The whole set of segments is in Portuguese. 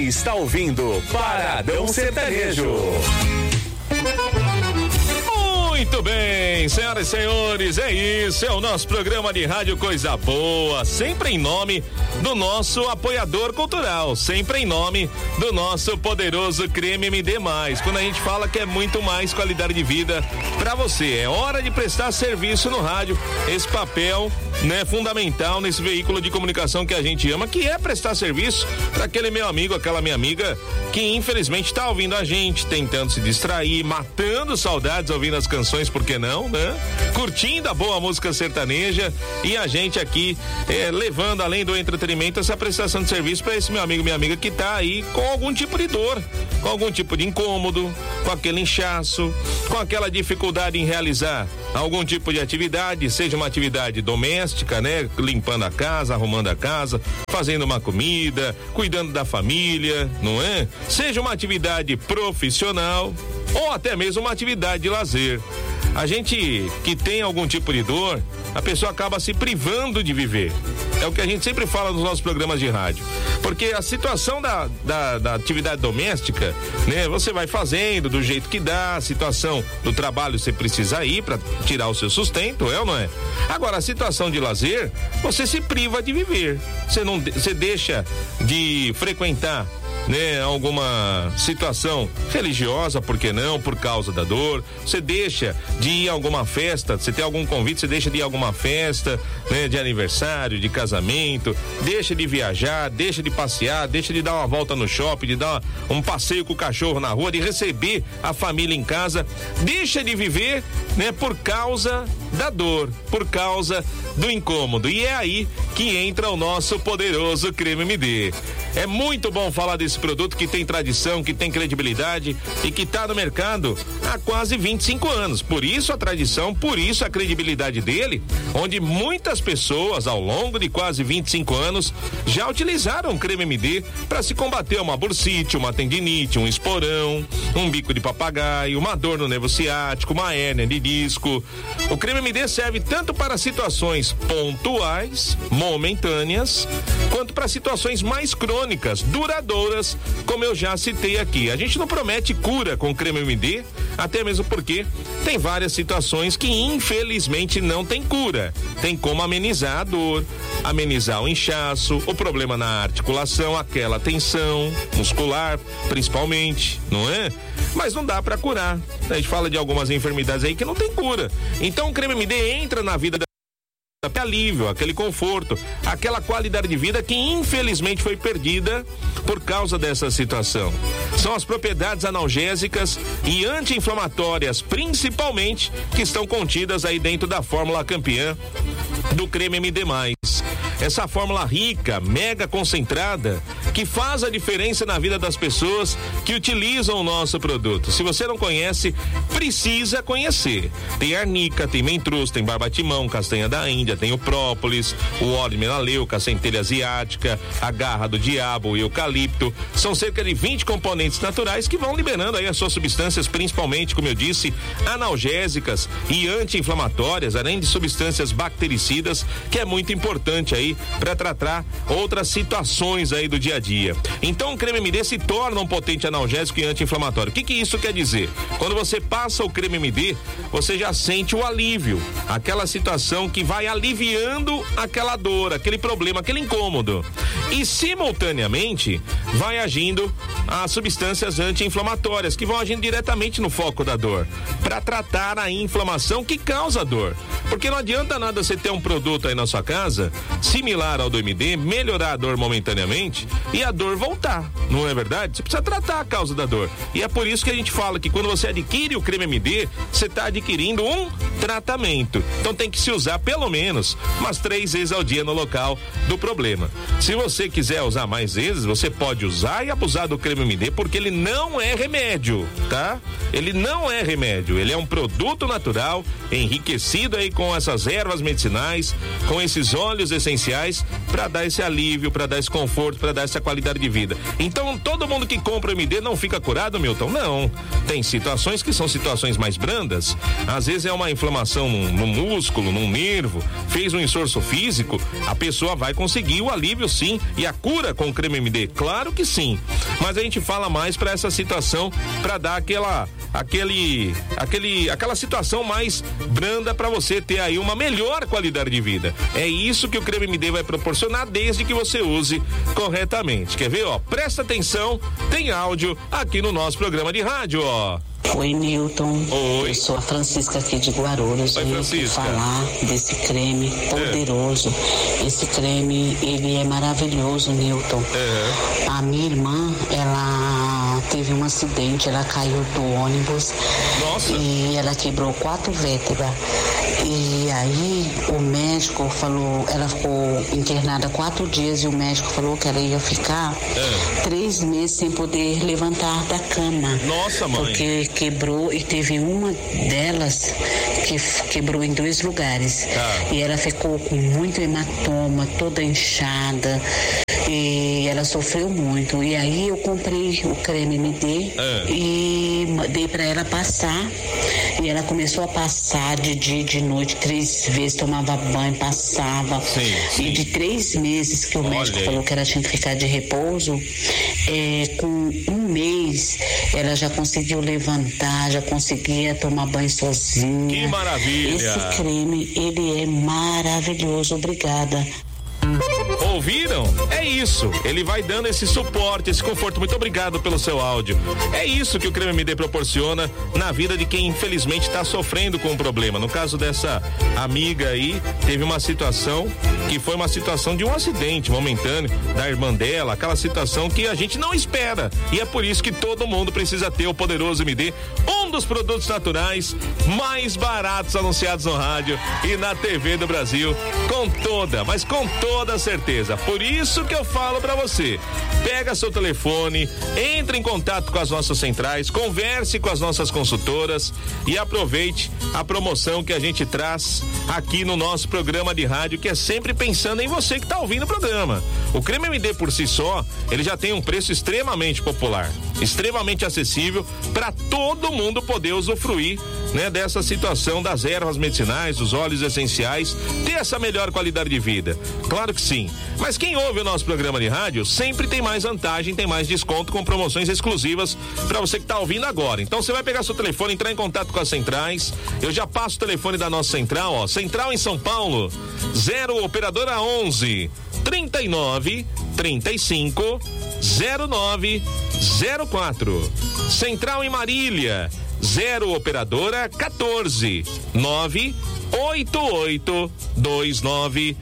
está ouvindo Paradão Sertanejo. Muito bem, senhoras e senhores, é isso, é o nosso programa de rádio Coisa Boa, sempre em nome do nosso apoiador cultural, sempre em nome do nosso poderoso Creme MD+. Quando a gente fala que é muito mais qualidade de vida pra você, é hora de prestar serviço no rádio, esse papel, né, fundamental nesse veículo de comunicação que a gente ama, que é prestar serviço para aquele meu amigo, aquela minha amiga que infelizmente tá ouvindo a gente, tentando se distrair, matando saudades, ouvindo as canções, por que não, né? Curtindo a boa música sertaneja e a gente aqui levando, além do entretenimento, essa prestação de serviço para esse meu amigo, minha amiga que tá aí com algum tipo de dor, com algum tipo de incômodo, com aquele inchaço, com aquela dificuldade em realizar algum tipo de atividade, seja uma atividade doméstica, né? Limpando a casa, arrumando a casa, fazendo uma comida, cuidando da família, não é? Seja uma atividade profissional ou até mesmo uma atividade de lazer. A gente que tem algum tipo de dor, a pessoa acaba se privando de viver. É o que a gente sempre fala nos nossos programas de rádio. Porque a situação da atividade doméstica, né? Você vai fazendo do jeito que dá, a situação do trabalho você precisa ir para tirar o seu sustento, é ou não é? Agora, a situação de lazer, você se priva de viver. Você deixa de frequentar, né, alguma situação religiosa, por que não, por causa da dor. Você deixa de ir a alguma festa, você tem algum convite, você deixa de ir a alguma festa, né, de aniversário, de casamento, deixa de viajar, deixa de passear, deixa de dar uma volta no shopping, de dar um passeio com o cachorro na rua, de receber a família em casa, deixa de viver, né, por causa da dor, por causa do incômodo. E é aí que entra o nosso poderoso Creme MD. É muito bom falar desse produto que tem tradição, que tem credibilidade e que está no mercado há quase 25 anos. Por isso a tradição, por isso a credibilidade dele, onde muitas pessoas ao longo de quase 25 anos já utilizaram o Creme MD para se combater uma bursite, uma tendinite, um esporão, um bico de papagaio, uma dor no nervo ciático, uma hérnia de disco. O Creme MD serve tanto para situações pontuais, momentâneas, quanto para situações mais crônicas, duradouras, como eu já citei aqui. A gente não promete cura com o Creme MD, até mesmo porque tem várias situações que infelizmente não tem cura. Tem como amenizar a dor, amenizar o inchaço, o problema na articulação, aquela tensão muscular, principalmente, não é? Mas não dá pra curar. A gente fala de algumas enfermidades aí que não tem cura. Então o Creme MD entra na vida alívio, aquele conforto, aquela qualidade de vida que infelizmente foi perdida por causa dessa situação. São as propriedades analgésicas e anti-inflamatórias, principalmente, que estão contidas aí dentro da fórmula campeã do Creme MD+. Essa fórmula rica, mega concentrada, que faz a diferença na vida das pessoas que utilizam o nosso produto. Se você não conhece, precisa conhecer. Tem arnica, tem mentruz, tem barbatimão, castanha da Índia, tem o própolis, o óleo de melaleuca, a centelha asiática, a garra do diabo, o eucalipto. São cerca de 20 componentes naturais que vão liberando aí as suas substâncias, principalmente, como eu disse, analgésicas e anti-inflamatórias, além de substâncias bactericidas, que é muito importante aí para tratar outras situações aí do dia a dia. Então o Creme MD se torna um potente analgésico e anti-inflamatório. O que isso quer dizer? Quando você passa o Creme MD, você já sente o alívio, aquela situação que vai aliviando aquela dor, aquele problema, aquele incômodo. E simultaneamente vai agindo as substâncias anti-inflamatórias que vão agindo diretamente no foco da dor, para tratar a inflamação que causa a dor. Porque não adianta nada você ter um produto aí na sua casa similar ao do MD, melhorar a dor momentaneamente e a dor voltar, não é verdade? Você precisa tratar a causa da dor. E é por isso que a gente fala que quando você adquire o Creme MD, você está adquirindo um tratamento. Então tem que se usar pelo menos umas 3 vezes ao dia no local do problema. Se você quiser usar mais vezes, você pode usar e abusar do Creme MD, porque ele não é remédio, tá? Ele não é remédio, ele é um produto natural, enriquecido aí com essas ervas medicinais, com esses óleos essenciais, para dar esse alívio, para dar esse conforto, para dar essa qualidade de vida. Então, todo mundo que compra o MD não fica curado, Milton? Não. Tem situações que são situações mais brandas. Às vezes é uma inflamação no músculo, num nervo, fez um esforço físico, a pessoa vai conseguir o alívio, sim, e a cura com o creme MD, claro que sim. Mas a gente fala mais para essa situação, para dar aquela situação mais branda para você ter aí uma melhor qualidade de vida. É isso que o creme MD vai proporcionar, desde que você use corretamente. Quer ver, ó? Presta atenção, tem áudio aqui no nosso programa de rádio, ó. Oi, Milton. Oi. Eu sou a Francisca aqui de Guarulhos. Oi, Francisca. Eu vou falar desse creme poderoso. Esse creme, ele é maravilhoso, Milton. A minha irmã, ela teve um acidente, ela caiu do ônibus. Nossa. E ela quebrou 4 vértebras. E aí o médico falou, ela ficou internada 4 dias e o médico falou que ela ia ficar 3 meses sem poder levantar da cama. Nossa, mãe. Porque quebrou e teve uma delas que quebrou em 2 lugares. E ela ficou com muito hematoma, toda inchada. E ela sofreu muito. E aí eu comprei o creme MD e dei pra ela passar. E ela começou a passar de dia e de noite, 3 vezes, tomava banho, passava. Sim. E de 3 meses que o médico falou que ela tinha que ficar de repouso, com 1 mês ela já conseguiu levantar, já conseguia tomar banho sozinha. Que maravilha! Esse creme, ele é maravilhoso. Obrigada. Ouviram? É isso. Ele vai dando esse suporte, esse conforto. Muito obrigado pelo seu áudio. É isso que o creme MD proporciona na vida de quem infelizmente está sofrendo com um problema. No caso dessa amiga aí, teve uma situação que foi uma situação de um acidente momentâneo da irmã dela, aquela situação que a gente não espera. E é por isso que todo mundo precisa ter o poderoso MD, um dos produtos naturais mais baratos anunciados no rádio e na TV do Brasil, com toda certeza. Por isso que eu falo pra você, pega seu telefone, entre em contato com as nossas centrais, converse com as nossas consultoras e aproveite a promoção que a gente traz aqui no nosso programa de rádio, que é sempre pensando em você que tá ouvindo o programa. O creme MD por si só, ele já tem um preço extremamente popular, extremamente acessível para todo mundo poder usufruir, né, dessa situação das ervas medicinais, dos óleos essenciais, ter essa melhor qualidade de vida. Claro que sim. Mas quem ouve o nosso programa de rádio sempre tem mais vantagem, tem mais desconto com promoções exclusivas para você que tá ouvindo agora. Então você vai pegar seu telefone, entrar em contato com as centrais. Eu já passo o telefone da nossa central, ó. Central em São Paulo, 0 operadora 11 39 35 09 04. Central em Marília, 0 operadora 14 988 29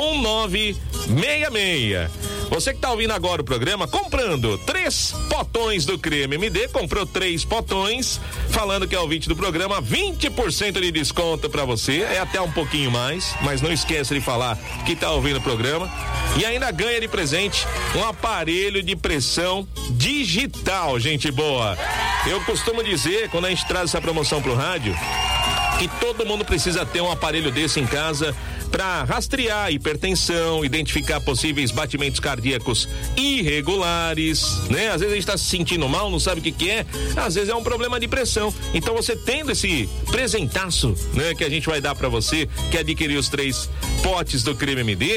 1966. Você que tá ouvindo agora o programa, comprando 3 potões do creme MD, comprou 3 potões, falando que é ouvinte do programa, 20% de desconto pra você, é até um pouquinho mais, mas não esqueça de falar que tá ouvindo o programa, e ainda ganha de presente um aparelho de pressão digital, gente boa. Eu costumo dizer, quando a gente traz essa promoção pro rádio, que todo mundo precisa ter um aparelho desse em casa para rastrear a hipertensão, identificar possíveis batimentos cardíacos irregulares, né? Às vezes a gente está se sentindo mal, não sabe o que é, às vezes é um problema de pressão. Então você tendo esse presentaço, né, que a gente vai dar para você, que adquirir os 3 potes do creme MD,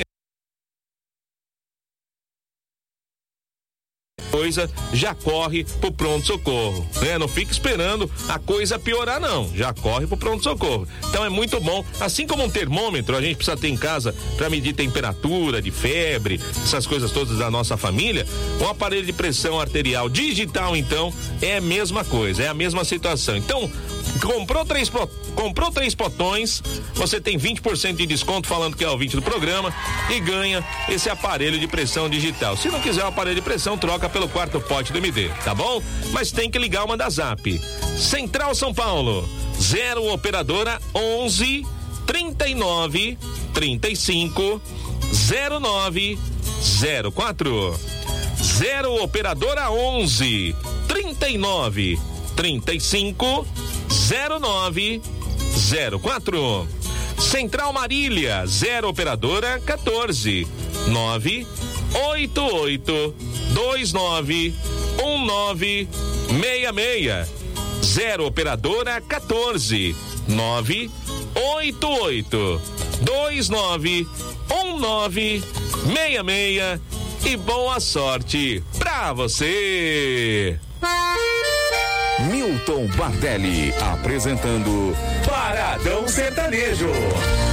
coisa, já corre pro pronto-socorro, né? Não fica esperando a coisa piorar, não. Já corre pro pronto-socorro. Então é muito bom. Assim como um termômetro, a gente precisa ter em casa para medir temperatura, de febre, essas coisas todas da nossa família. Um aparelho de pressão arterial digital, então, é a mesma coisa, é a mesma situação. Então, comprou 3 potões, você tem 20% de desconto falando que é ouvinte do programa e ganha esse aparelho de pressão digital. Se não quiser o aparelho de pressão, troca pelo 4º pote do MD, tá bom? Mas tem que ligar uma da Zap. Central São Paulo, 0 operadora 11 39 35 09 04. 0 operadora 11 39 35 09 04. Central Marília, 0 operadora 14 988 29 1966. 0 operadora 14 988 29 1966. E boa sorte pra você. Milton Bardelli apresentando Paradão Sertanejo.